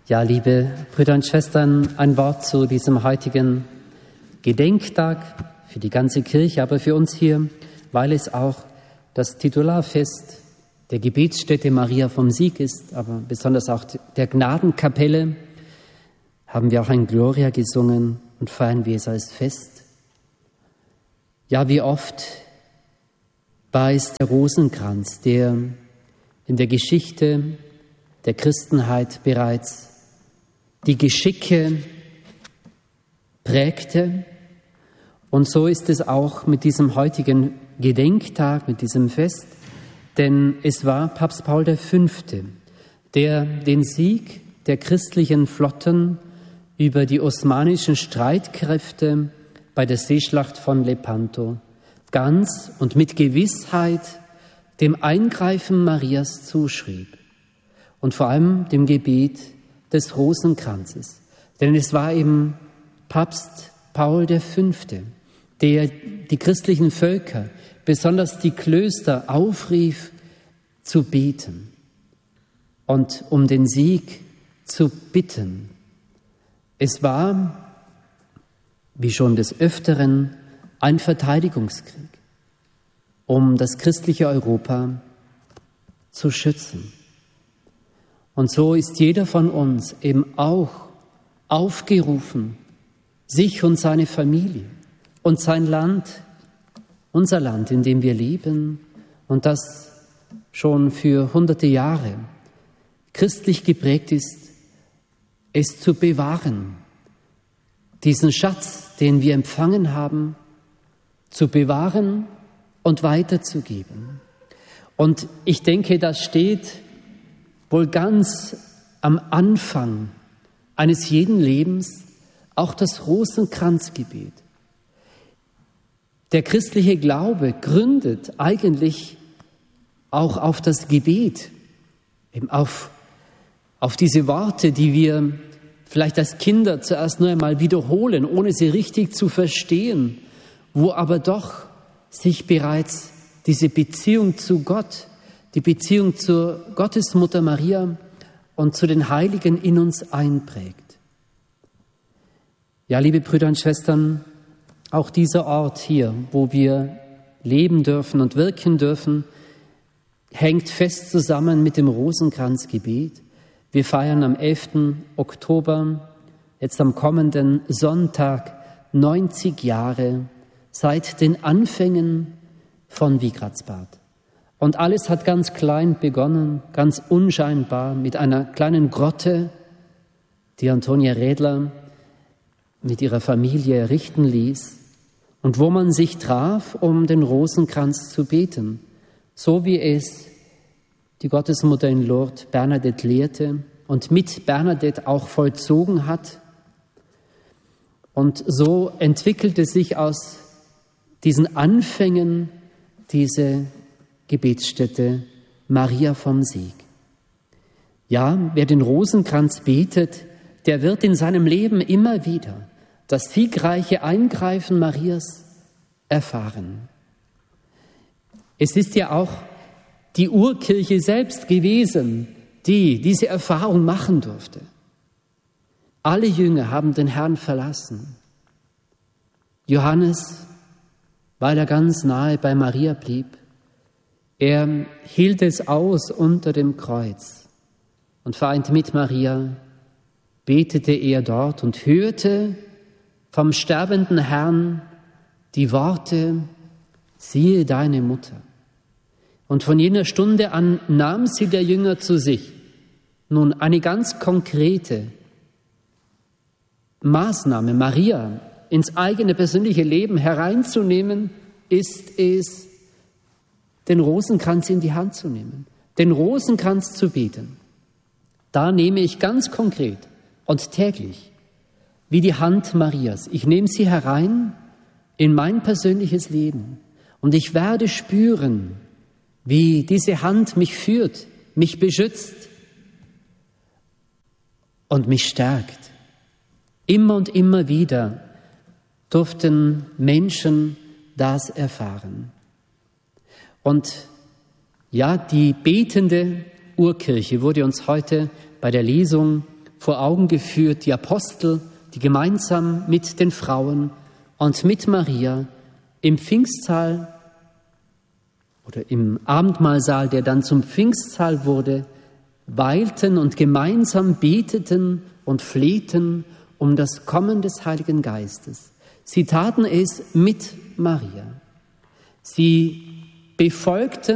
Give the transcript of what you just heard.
Ja, liebe Brüder und Schwestern, ein Wort zu diesem heutigen Gedenktag für die ganze Kirche, aber für uns hier, weil es auch das Titularfest der Gebetsstätte Maria vom Sieg ist, aber besonders auch der Gnadenkapelle, haben wir auch ein Gloria gesungen und feiern wir es als Fest. Ja, wie oft war es der Rosenkranz, der in der Geschichte der Christenheit bereits die Geschicke prägte. Und so ist es auch mit diesem heutigen Gedenktag, mit diesem Fest, denn es war Papst Paul V., der den Sieg der christlichen Flotten über die osmanischen Streitkräfte bei der Seeschlacht von Lepanto ganz und mit Gewissheit dem Eingreifen Marias zuschrieb und vor allem dem Gebet des Rosenkranzes. Denn es war eben Papst Paul V., der die christlichen Völker, besonders die Klöster, aufrief zu beten und um den Sieg zu bitten. Es war, wie schon des Öfteren, ein Verteidigungskrieg, um das christliche Europa zu schützen. Und so ist jeder von uns eben auch aufgerufen, sich und seine Familie und sein Land, unser Land, in dem wir leben, und das schon für hunderte Jahre christlich geprägt ist, es zu bewahren, diesen Schatz, den wir empfangen haben, zu bewahren und weiterzugeben. Und ich denke, das steht wohl ganz am Anfang eines jeden Lebens, auch das Rosenkranzgebet. Der christliche Glaube gründet eigentlich auch auf das Gebet, eben auf diese Worte, die wir vielleicht als Kinder zuerst nur einmal wiederholen, ohne sie richtig zu verstehen, wo aber doch sich bereits diese Beziehung zu Gott, die Beziehung zur Gottesmutter Maria und zu den Heiligen in uns einprägt. Ja, liebe Brüder und Schwestern, auch dieser Ort hier, wo wir leben dürfen und wirken dürfen, hängt fest zusammen mit dem Rosenkranzgebet. Wir feiern am 11. Oktober, jetzt am kommenden Sonntag, 90 Jahre seit den Anfängen von Wiegratsbad. Und alles hat ganz klein begonnen, ganz unscheinbar, mit einer kleinen Grotte, die Antonia Rädler mit ihrer Familie errichten ließ und wo man sich traf, um den Rosenkranz zu beten, so wie es die Gottesmutter in Lourdes Bernadette lehrte und mit Bernadette auch vollzogen hat. Und so entwickelte sich aus diesen Anfängen diese Gebetsstätte Maria vom Sieg. Ja, wer den Rosenkranz betet, der wird in seinem Leben immer wieder das siegreiche Eingreifen Marias erfahren. Es ist ja auch die Urkirche selbst gewesen, die diese Erfahrung machen durfte. Alle Jünger haben den Herrn verlassen. Johannes, weil er ganz nahe bei Maria blieb, er hielt es aus unter dem Kreuz und vereint mit Maria, betete er dort und hörte vom sterbenden Herrn die Worte, siehe deine Mutter. Und von jener Stunde an nahm sie der Jünger zu sich. Nun, eine ganz konkrete Maßnahme, Maria ins eigene persönliche Leben hereinzunehmen, ist es, den Rosenkranz in die Hand zu nehmen, den Rosenkranz zu beten. Da nehme ich ganz konkret und täglich wie die Hand Marias. Ich nehme sie herein in mein persönliches Leben und ich werde spüren, wie diese Hand mich führt, mich beschützt und mich stärkt. Immer und immer wieder durften Menschen das erfahren. Und ja, die betende Urkirche wurde uns heute bei der Lesung vor Augen geführt, die Apostel, die gemeinsam mit den Frauen und mit Maria im Pfingstsaal oder im Abendmahlsaal, der dann zum Pfingstsaal wurde, weilten und gemeinsam beteten und flehten um das Kommen des Heiligen Geistes. Sie taten es mit Maria. Sie befolgten